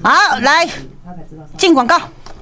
好，来进广告。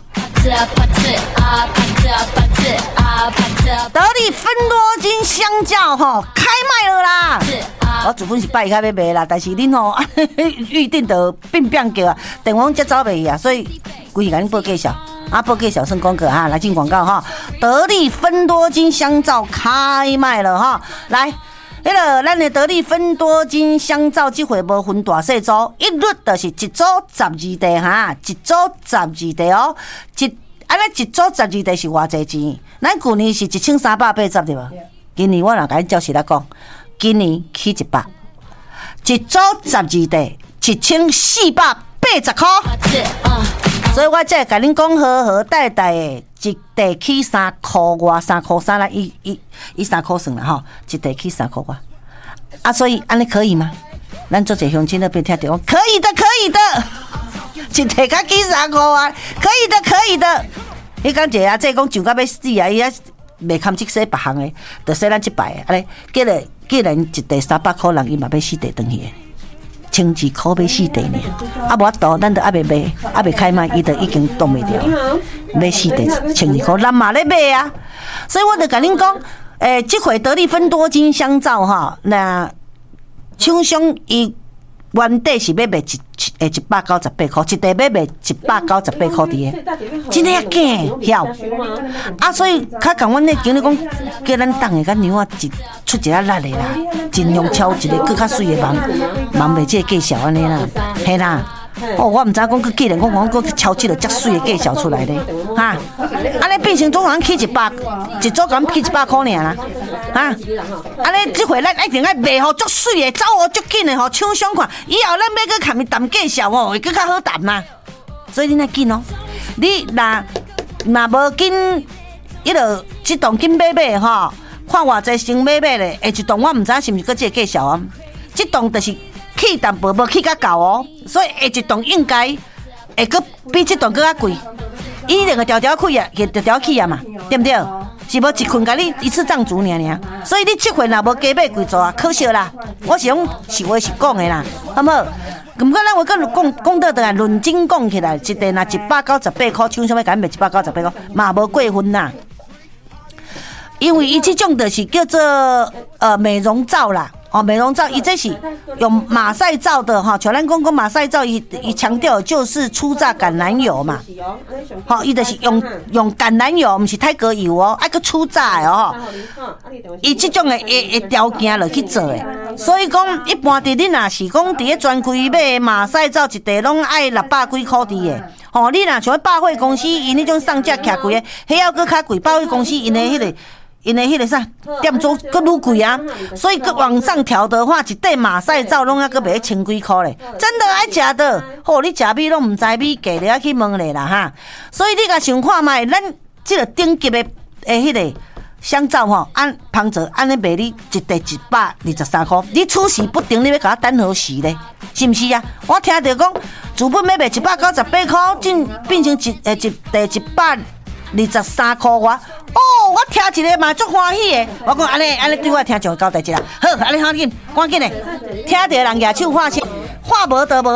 得力芬多精香皂开卖了啦！我主本是拜开要卖啦，但是恁预定就变叫啊，电话才走袂去啊，所以规日甲恁报介绍，报介绍算广告哈，来进广告得力芬多精香皂开卖了来。迄个咱的得力芬多精香皂这回无分大细组，一律就是一组12袋一组12袋哦。安尼一组12袋是偌济钱？咱去年是1380对无？今年我若甲恁照实来讲，今年起100，一组12袋1480块。所以我才会甲恁讲好好带的，一袋起3块外，3块3啦，以3块算啦一袋起3块外。所以安尼可以吗？咱做者乡亲那边听到讲，可以的，可以的，一袋甲起3块外，可以的，可以的。迄讲一个这讲上到要死啊，伊啊袂堪即洗别项的，就洗咱这摆的，安尼既然一袋300块，人伊嘛要4袋转去的。12块买4袋呢，无法度，咱就未卖，未开卖，伊就已经冻袂掉，买4袋12块，咱嘛咧买啊。所以我就甲恁讲，这回得力芬多精香皂那厂商伊原底是要卖198块，一袋要卖198块的，真诶假晓所以较共阮迄经理讲，叫咱等下甲娘仔出一下力的啦，尽量挑一个更较水的忙卖这个介绍安尼啦，嘿啦。我毋知讲，既然讲敲这个遮水的介绍出来咧，安尼变成总人起100，一组咁起100块尔啦，安尼这回咱一定要卖好足水的，走足紧的厂商看，以后咱要去含伊谈介绍会更较好谈嘛。所以你若紧哦，你若无紧，迄落这栋紧买看偌济先买咧，下一栋我毋知是毋是搁这个介绍啊，这栋就是。起淡薄无起甲够哦，所以下一栋应该会搁比这栋搁较贵。伊两个条条起啊，条条起啊嘛，对不对？是无一群甲你一次涨足尔，所以你这回若无加买贵座啊，可惜啦。我是讲实话是讲的啦，好无？毋过咱话讲到倒来，论斤讲起来，一袋若198块，厂商要甲咱卖198块，嘛无过分啦。因为伊这种就是叫做美容皂啦。美容皂，伊这是用马赛皂的像咱讲马赛皂，伊强调就是初榨橄榄油嘛，伊就是用橄榄油，不是泰格油哦，爱个初榨的哦，伊这种的条件落去做的，所以讲一般的你若是讲伫咧专柜买马赛皂一袋拢爱600几块的，你若像百货公司因迄种上架徛贵的，迄要搁较贵，百货公司因的迄个啥店租搁愈贵啊，所以搁往上调的话，一袋马赛皂拢要搁卖1000几块咧，真的爱食的。你食米拢毋知米价，你要去问咧啦所以你甲想看卖，咱即个顶级的迄个香皂按旁者安尼卖你一袋123块，你此时不定你要甲我等何时咧？是毋是啊？我听到讲，主本要卖198块，竟变成一袋123块外。我听一个嘛足欢喜的，我讲安尼对我听就交代一下。好，安尼赶紧的，听到人举手画声，话无得无。